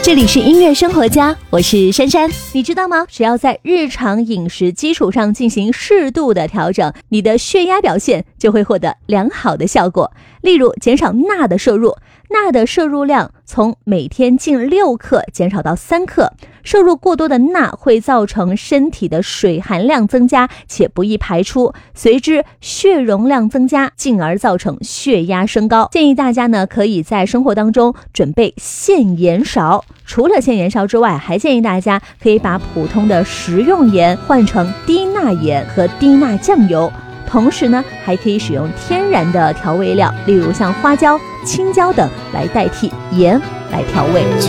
这里是音乐生活家，我是珊珊。你知道吗？只要在日常饮食基础上进行适度的调整，你的血压表现就会获得良好的效果。例如减少钠的摄入，钠的摄入量从每天近6克减少到3克。摄入过多的钠会造成身体的水含量增加且不易排出，随之血容量增加，进而造成血压升高。建议大家呢可以在生活当中准备限盐勺，除了限盐勺之外，还建议大家可以把普通的食用盐换成低钠盐和低钠酱油，同时呢还可以使用天然的调味料，例如像花椒、青椒等来代替盐来调味。